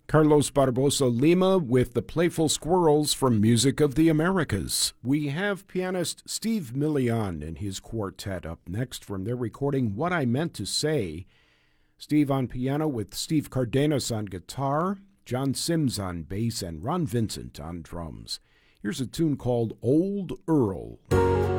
Carlos Barbosa Lima with the Playful Squirrels from Music of the Americas. We have pianist Steve Millian and his quartet up next from their recording What I Meant to Say. Steve on piano with Steve Cardenas on guitar, John Sims on bass, and Ron Vincent on drums. Here's a tune called Old Earl.